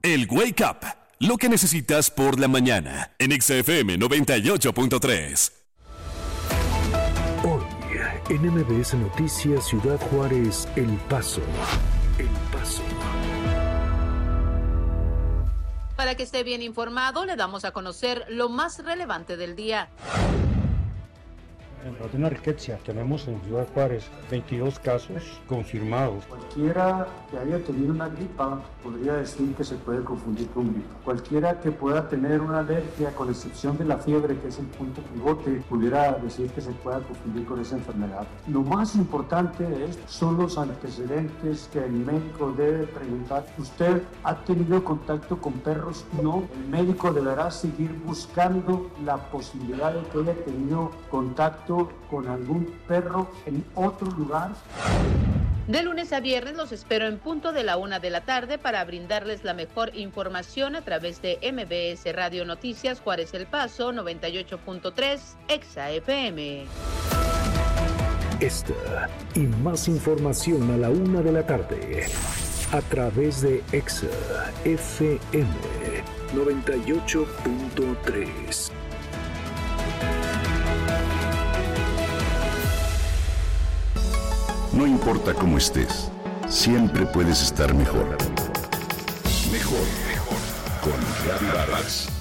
El Wake Up, lo que necesitas por la mañana, en XFM 98.3. Hoy, en MBS Noticias, Ciudad Juárez, El Paso. El Paso. Para que esté bien informado, le damos a conocer lo más relevante del día. En Rodina Riquezia tenemos en Ciudad Juárez 22 casos confirmados. Cualquiera que haya tenido una gripa podría decir que se puede confundir con gripa. Cualquiera que pueda tener una alergia, con excepción de la fiebre, que es el punto pivote, pudiera decir que se pueda confundir con esa enfermedad. Lo más importante de esto son los antecedentes que el médico debe preguntar. ¿Usted ha tenido contacto con perros? No. El médico deberá seguir buscando la posibilidad de que haya tenido contacto con algún perro en otro lugar. De lunes a viernes los espero en punto de la 1 de la tarde para brindarles la mejor información a través de MBS Radio Noticias Juárez El Paso 98.3 Exa FM. Esta y más información a la 1 de la tarde a través de Exa FM 98.3. No importa cómo estés, siempre puedes estar mejor. Mejor, mejor. Con Gaby Vargas.